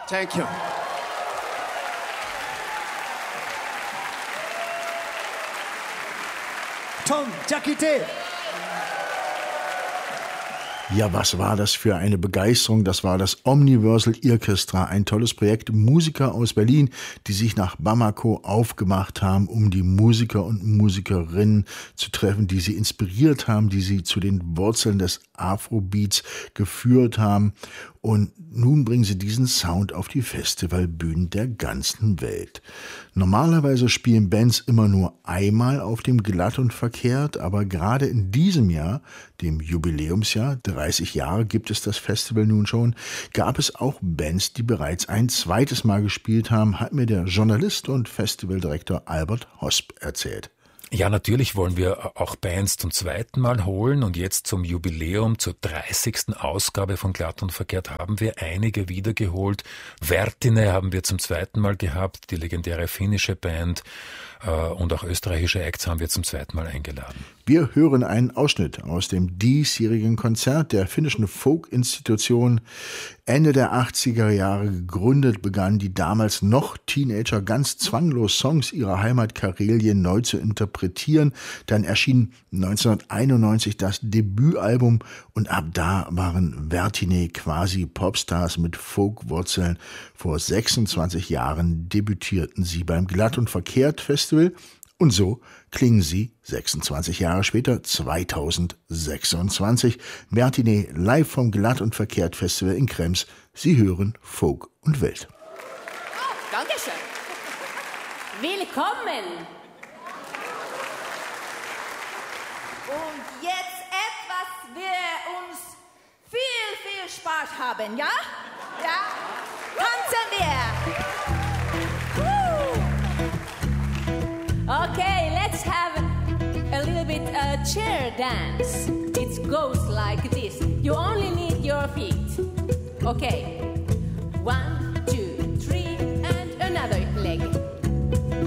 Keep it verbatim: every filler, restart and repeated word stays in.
Thank you. Tom Diakité. Ja, was war das für eine Begeisterung? Das war das Omniversal Orchestra, ein tolles Projekt. Musiker aus Berlin, die sich nach Bamako aufgemacht haben, um die Musiker und Musikerinnen zu treffen, die sie inspiriert haben, die sie zu den Wurzeln des Afrobeats geführt haben. Und nun bringen sie diesen Sound auf die Festivalbühnen der ganzen Welt. Normalerweise spielen Bands immer nur einmal auf dem Glatt und Verkehrt, aber gerade in diesem Jahr, dem Jubiläumsjahr, dreißig Jahre gibt es das Festival nun schon, gab es auch Bands, die bereits ein zweites Mal gespielt haben, hat mir der Journalist und Festivaldirektor Albert Hosp erzählt. Ja, natürlich wollen wir auch Bands zum zweiten Mal holen und jetzt zum Jubiläum, zur dreißigsten Ausgabe von Glatt und Verkehrt haben wir einige wiedergeholt. Vertine haben wir zum zweiten Mal gehabt, die legendäre finnische Band, äh, und auch österreichische Acts haben wir zum zweiten Mal eingeladen. Wir hören einen Ausschnitt aus dem diesjährigen Konzert der finnischen Folk-Institution. Ende der achtziger Jahre gegründet, begannen die damals noch Teenager ganz zwanglos Songs ihrer Heimat Karelien neu zu interpretieren. Dann erschien neunzehnhunderteinundneunzig das Debütalbum und ab da waren Vertine quasi Popstars mit Folkwurzeln. Vor sechsundzwanzig Jahren debütierten sie beim Glatt und Verkehrt Festival. Und so klingen sie sechsundzwanzig Jahre später, zweitausendsechsundzwanzig. Vertine live vom Glatt und Verkehrt Festival in Krems. Sie hören Folk und Welt. Oh, danke schön. Willkommen. Und jetzt etwas, wir uns viel, viel Spaß haben, ja? Ja? Tanzen wir. Okay, let's have a little bit uh, chair dance. It goes like this. You only need your feet. Okay. One,